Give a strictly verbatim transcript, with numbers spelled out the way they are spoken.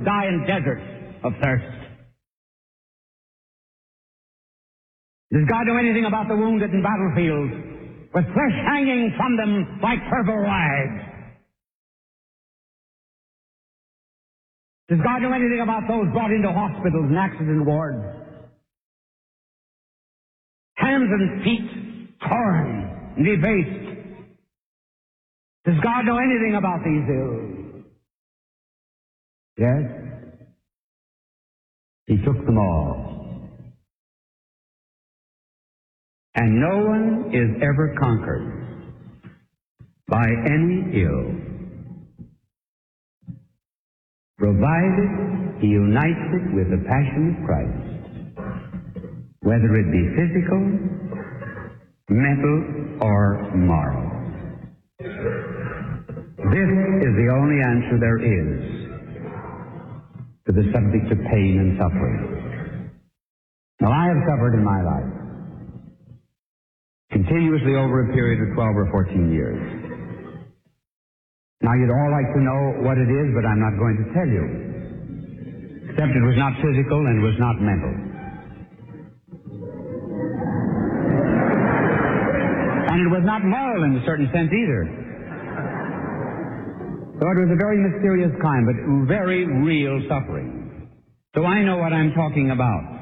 die in deserts of thirst? Does God know anything about the wounded in battlefields with flesh hanging from them like purple rags? Does God know anything about those brought into hospitals and accident wards? Hands and feet torn and debased. Does God know anything about these ills? Yes. He took them all. And no one is ever conquered by any ill, provided he unites it with the passion of Christ, whether it be physical, mental, or moral. This is the only answer there is to the subject of pain and suffering. Now, I have suffered in my life continuously over a period of twelve or fourteen years. Now, you'd all like to know what it is, but I'm not going to tell you. Except it was not physical and was not mental. And it was not moral in a certain sense either. So it was a very mysterious kind, but very real suffering. So I know what I'm talking about.